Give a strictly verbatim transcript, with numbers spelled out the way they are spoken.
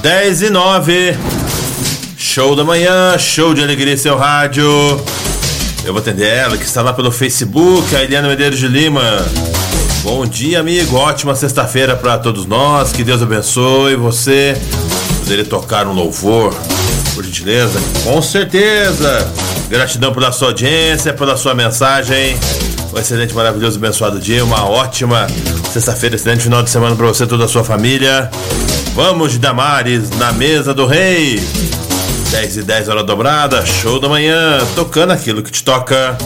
dez e nove. Show da manhã, show de alegria, seu rádio. Eu vou atender ela, que está lá pelo Facebook, a Eliana Medeiros de Lima. Bom dia, amigo. Ótima sexta-feira para todos nós. Que Deus abençoe você. Poderia tocar um louvor, por gentileza? Com certeza. Gratidão pela sua audiência, pela sua mensagem. Um excelente, maravilhoso, abençoado dia. Uma ótima sexta-feira, excelente final de semana para você e toda a sua família. Vamos de Damares na mesa do rei. dez e dez, hora dobrada. Show da manhã. Tocando aquilo que te toca.